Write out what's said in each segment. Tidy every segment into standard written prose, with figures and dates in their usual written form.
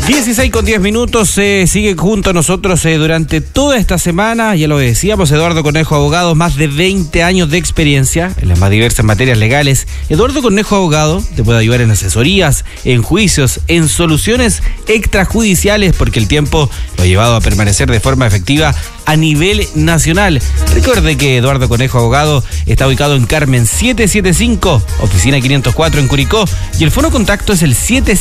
16:10, sigue junto a nosotros durante toda esta semana, ya lo decíamos, Eduardo Cornejo, abogado, más de 20 años de experiencia en las más diversas materias legales. Eduardo Cornejo, abogado, te puede ayudar en asesorías, en juicios, en soluciones extrajudiciales, porque el tiempo lo ha llevado a permanecer de forma efectiva a nivel nacional. Recuerde que Eduardo Cornejo, abogado, está ubicado en Carmen 775, oficina 504 en Curicó, y el fono contacto es el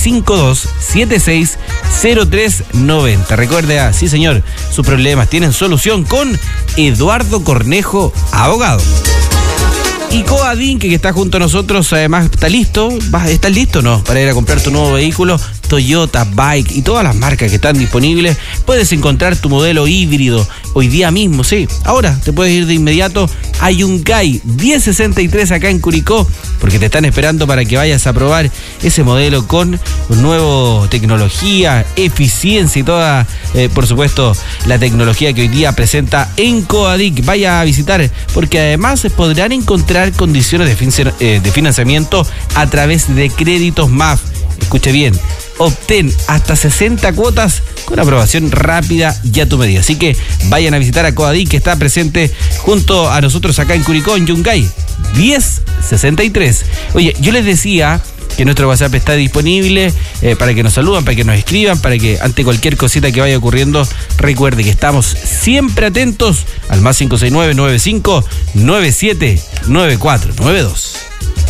752-760390. Recuerde, sí señor, sus problemas tienen solución con Eduardo Cornejo, abogado. Y Coadin, que está junto a nosotros, además está listo, ¿estás listo no? Para ir a comprar tu nuevo vehículo, Toyota, Bike y todas las marcas que están disponibles. Puedes encontrar tu modelo híbrido hoy día mismo, sí. Ahora te puedes ir de inmediato a Yungay 1063 acá en Curicó, porque te están esperando para que vayas a probar ese modelo con nueva tecnología, eficiencia y toda, por supuesto, la tecnología que hoy día presenta en Coadic. Vaya a visitar, porque además podrán encontrar condiciones de financiamiento a través de créditos MAF. Escuche bien, obtén hasta 60 cuotas con aprobación rápida y a tu medida. Así que vayan a visitar a Coadic, que está presente junto a nosotros acá en Curicó, en Yungay 1063. Oye, yo les decía que nuestro WhatsApp está disponible para que nos saludan, para que nos escriban, para que ante cualquier cosita que vaya ocurriendo, recuerde que estamos siempre atentos al más 569-95-979492.